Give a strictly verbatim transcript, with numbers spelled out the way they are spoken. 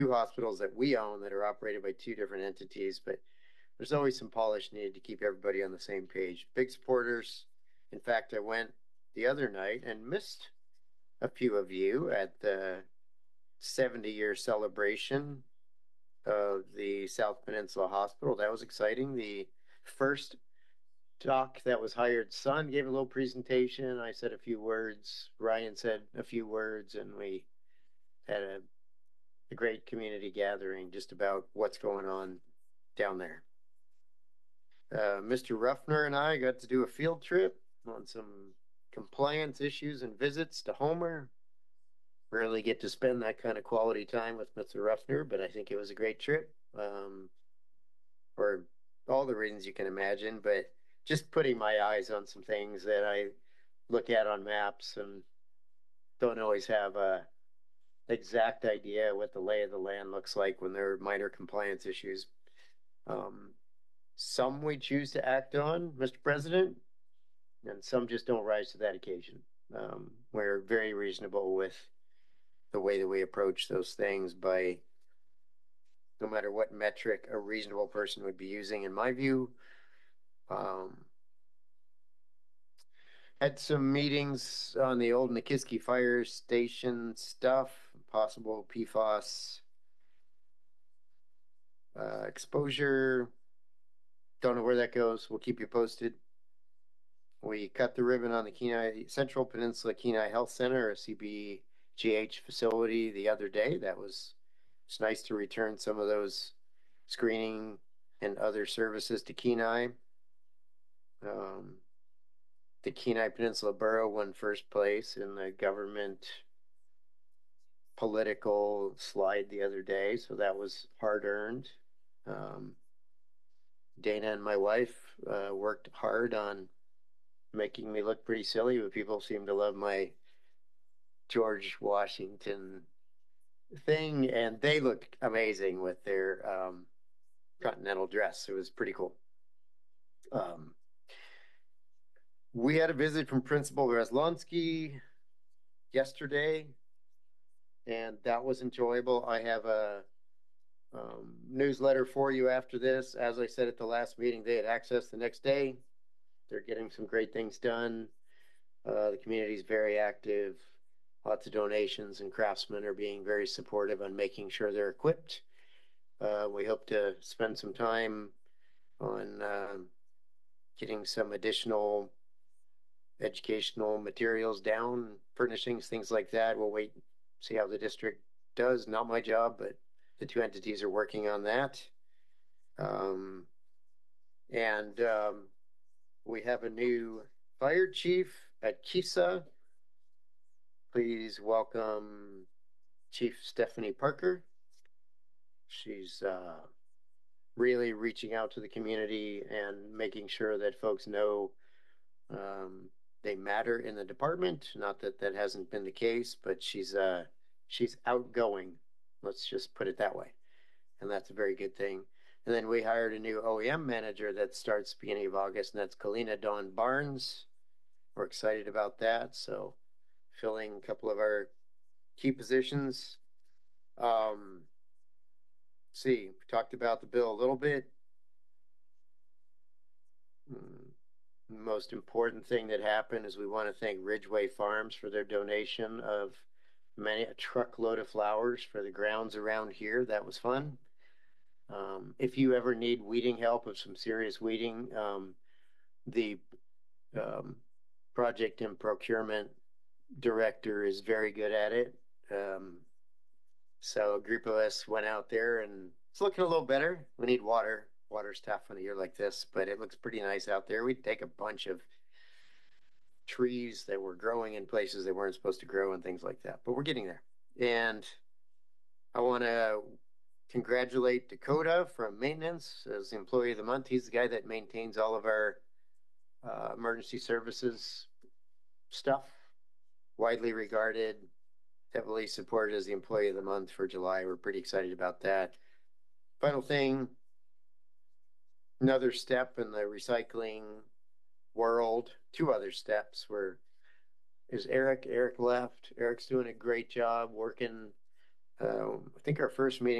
two hospitals that we own that are operated by two different entities, but there's always some polish needed to keep everybody on the same page. Big supporters. In fact, I went the other night and missed a few of you at the seventy year celebration of the South Peninsula Hospital. That was exciting. The first doc that was hired son gave a little presentation. I said a few words. Ryan said a few words, and we had a, a great community gathering just about what's going on down there. Uh, Mister Ruffner and I got to do a field trip on some compliance issues and visits to Homer. Rarely get to spend that kind of quality time with Mister Ruffner, but I think it was a great trip. Um, for all the reasons you can imagine, but just putting my eyes on some things that I look at on maps and don't always have a exact idea what the lay of the land looks like when there are minor compliance issues. Um, some we choose to act on, Mister President, and some just don't rise to that occasion. Um, we're very reasonable with the way that we approach those things by no matter what metric a reasonable person would be using, in my view. Um, Had some meetings on the old Nikiski Fire Station stuff, possible P FAS uh, exposure. Don't know where that goes. We'll keep you posted. We cut the ribbon on the Kenai Central Peninsula Kenai Health Center, a C B G H facility, the other day. That was it's nice to return some of those screening and other services to Kenai. Um, the Kenai Peninsula Borough won first place in the government political slide the other day, so that was hard earned. Um, Dana and my wife uh, worked hard on making me look pretty silly, but people seem to love my George Washington thing, and they look amazing with their um, continental dress. It was pretty cool. Um, we had a visit from Principal Reslonsky yesterday, and that was enjoyable. I have a um, newsletter for you after this. As I said at the last meeting, they had access the next day. They're getting some great things done. Uh, the community is very active. Lots of donations, and craftsmen are being very supportive on making sure they're equipped. Uh, we hope to spend some time on uh, getting some additional educational materials down, furnishings, things like that. We'll wait, see how the district does. Not my job, but the two entities are working on that. Um, and um, we have a new fire chief at Kisa. Please welcome Chief Stephanie Parker. She's uh, really reaching out to the community and making sure that folks know um, they matter in the department. Not that that hasn't been the case, but she's uh, she's outgoing. Let's just put it that way, and that's a very good thing. And then we hired a new O E M manager that starts beginning of August, and that's Kalina Dawn Barnes. We're excited about that. So filling a couple of our key positions. Um, see, we talked about the bill a little bit. Mm, most important thing that happened is we want to thank Ridgeway Farms for their donation of many a truckload of flowers for the grounds around here. That was fun. Um, if you ever need weeding help of some serious weeding, um, the um, project and procurement director is very good at it. Um, so a group of us went out there and it's looking a little better. We need water. Water's tough in a year like this, but it looks pretty nice out there. We'd take a bunch of trees that were growing in places they weren't supposed to grow and things like that, but we're getting there. And I want to congratulate Dakota from maintenance as the employee of the month. He's the guy that maintains all of our uh, emergency services stuff, widely regarded, heavily supported as the employee of the month for July. We're pretty excited about that. Final thing, another step in the recycling world, two other steps where is Eric. Eric left. Eric's doing a great job working uh, I think our first meeting